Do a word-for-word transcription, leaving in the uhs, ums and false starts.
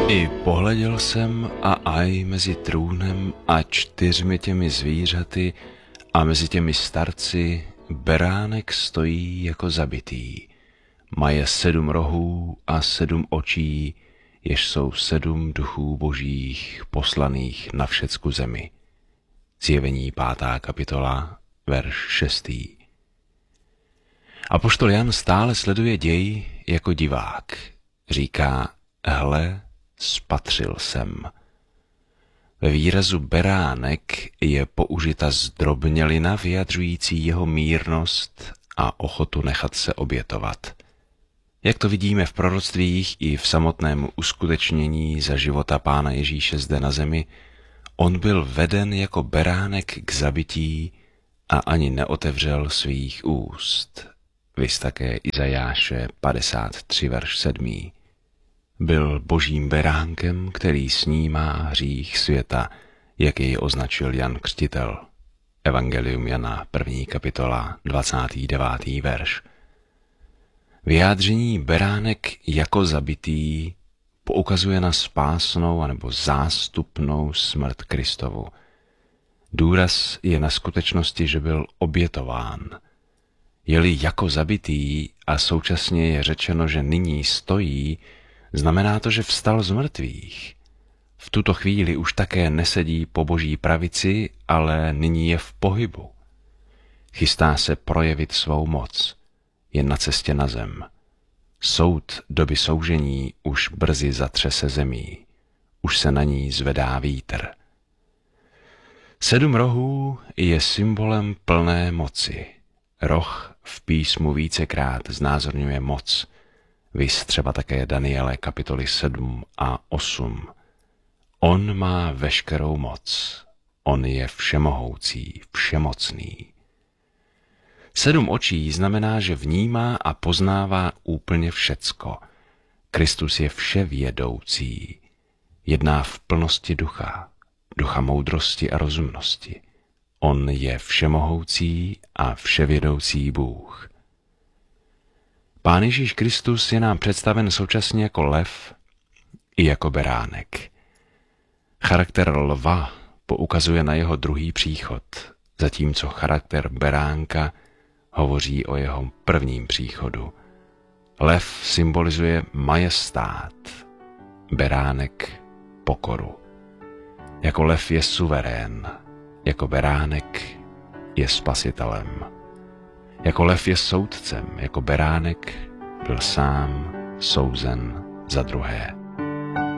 I pohleděl jsem a aj mezi trůnem a čtyřmi těmi zvířaty a mezi těmi starci beránek stojí jako zabitý. Maje sedm rohů a sedm očí, jež jsou sedm duchů božích poslaných na všecku zemi. Zjevení pátá kapitola, verš šestý. Apoštol Jan stále sleduje děj jako divák. Říká, hle, spatřil jsem. Ve výrazu beránek je použita zdrobnělina vyjadřující jeho mírnost a ochotu nechat se obětovat. Jak to vidíme v proroctvích i v samotném uskutečnění za života Pána Ježíše zde na zemi, on byl veden jako beránek k zabití a ani neotevřel svých úst. Viz také Izajáše padesát tři, verš sedmý. Byl božím beránkem, který snímá hřích světa, jak jej označil Jan Křtitel. Evangelium Jana, první kapitola, dvacátý devátý verš. Vyjádření beránek jako zabitý poukazuje na spásnou anebo zástupnou smrt Kristovu. Důraz je na skutečnosti, že byl obětován. Je-li jako zabitý a současně je řečeno, že nyní stojí, znamená to, že vstal z mrtvých. V tuto chvíli už také nesedí po boží pravici, ale nyní je v pohybu. Chystá se projevit svou moc. Je na cestě na zem. Soud doby soužení už brzy zatřese zemí. Už se na ní zvedá vítr. Sedm rohů je symbolem plné moci. Roh v písmu vícekrát znázorňuje moc. Viz třeba také Daniele kapitoly sedm a osm. On má veškerou moc. On je všemohoucí, všemocný. Sedm očí znamená, že vnímá a poznává úplně všecko. Kristus je vševědoucí. Jedná v plnosti ducha, ducha moudrosti a rozumnosti. On je všemohoucí a vševědoucí Bůh. Pán Ježíš Kristus je nám představen současně jako lev i jako beránek. Charakter lva poukazuje na jeho druhý příchod, zatímco charakter beránka hovoří o jeho prvním příchodu. Lev symbolizuje majestát, beránek pokoru. Jako lev je suverén, jako beránek je spasitelem. Jako lev je soudcem, jako beránek byl sám souzen za druhé.